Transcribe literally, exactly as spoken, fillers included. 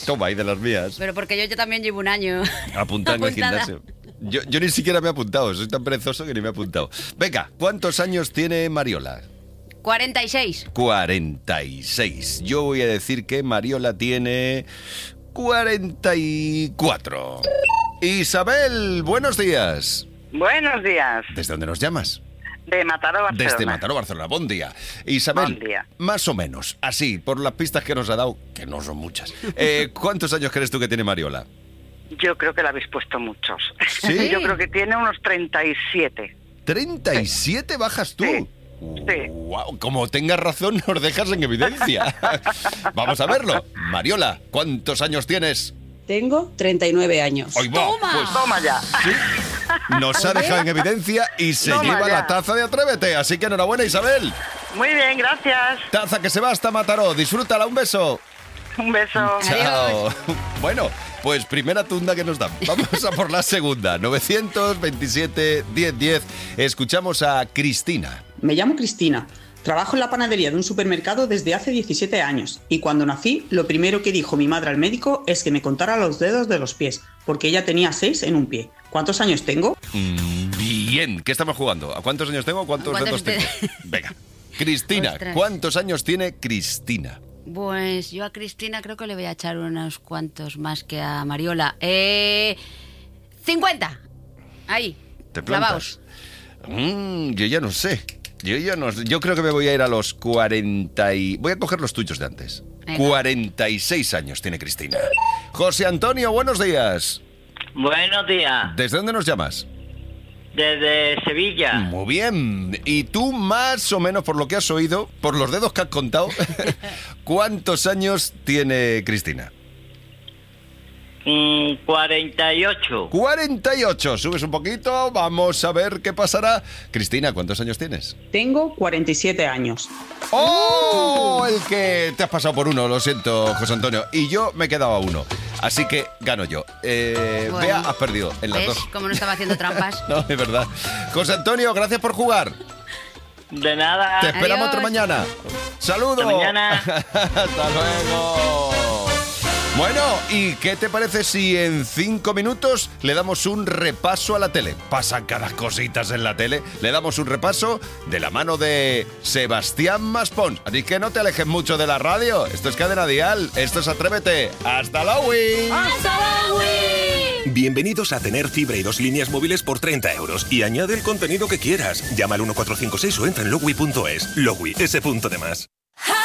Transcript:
Toma, y de las mías. Pero porque yo, yo también llevo un año Apuntada en el gimnasio. Yo, yo ni siquiera me he apuntado, soy tan perezoso que ni me he apuntado. Venga, ¿cuántos años tiene Mariola? cuarenta y seis. cuarenta y seis. Yo voy a decir que Mariola tiene cuarenta y cuatro. Isabel, buenos días. Buenos días. ¿Desde dónde nos llamas? De Mataró, Barcelona. Desde Mataró, Barcelona. Buen día. Isabel, Buen día. Más o menos, así, por las pistas que nos ha dado, que no son muchas. Eh, ¿Cuántos años crees tú que tiene Mariola? Yo creo que le habéis puesto muchos. ¿Sí? Yo creo que tiene unos treinta y siete. ¿treinta y siete bajas tú? Sí. Sí. Wow, como tengas razón, nos dejas en evidencia. Vamos a verlo. Mariola, ¿cuántos años tienes? Tengo treinta y nueve años. Ahí va, ¡Toma! pues, Toma ya. sí, nos ha dejado en evidencia y se Toma lleva ya. la taza de Atrévete. Así que enhorabuena, Isabel. Muy bien, gracias. Taza que se va hasta Mataró. Disfrútala, un beso. Un beso. Chao. Bueno, pues primera tunda que nos dan. Vamos a por la segunda. novecientos veintisiete, diez diez. Escuchamos a Cristina. Me llamo Cristina. Trabajo en la panadería de un supermercado desde hace diecisiete años y cuando nací, lo primero que dijo mi madre al médico es que me contara los dedos de los pies, porque ella tenía seis en un pie. ¿Cuántos años tengo? Mm, bien, ¿qué estamos jugando? ¿A cuántos años tengo? ¿Cuántos ¿Cuántos dedos te- tengo? Venga. Cristina, Ostras. ¿cuántos años tiene Cristina? Pues yo a Cristina creo que le voy a echar unos cuantos más que a Mariola. Eh, cincuenta. Ahí. ¿Te Clavaos. plantas? Mm, yo ya no sé. Yo ya no sé. Yo creo que me voy a ir a los cuarenta y... Voy a coger los tuyos de antes. Venga. cuarenta y seis años tiene Cristina. José Antonio, buenos días. Buenos días, ¿Desde dónde nos llamas? desde Sevilla. Muy bien. Y tú, más o menos, por lo que has oído, por los dedos que has contado, ¿cuántos años tiene Cristina? Mm, cuarenta y ocho. cuarenta y ocho. Subes un poquito, vamos a ver qué pasará. Cristina, ¿cuántos años tienes? Tengo cuarenta y siete años. ¡Oh! El que te has pasado por uno, lo siento, José Antonio. Y yo me he quedado a uno. Así que gano yo. Eh, Bueno. Bea, has perdido en las ¿Ves dos. cómo no estaba haciendo trampas? No, es verdad. José Antonio, gracias por jugar. De nada. Te esperamos Adiós. otra mañana. ¡Saludos! Hasta mañana. ¡Hasta luego! Bueno, ¿y qué te parece si en cinco minutos le damos un repaso a la tele? Pasan cada cositas en la tele. Le damos un repaso de la mano de Sebastián Maspons. Así que no te alejes mucho de la radio. Esto es Cadena Dial. Esto es Atrévete. ¡Hasta luego! Bienvenidos a tener fibra y dos líneas móviles por treinta euros y añade el contenido que quieras. Llama al uno cuatro cinco seis o entra en logui punto es. Logui, ese punto de más.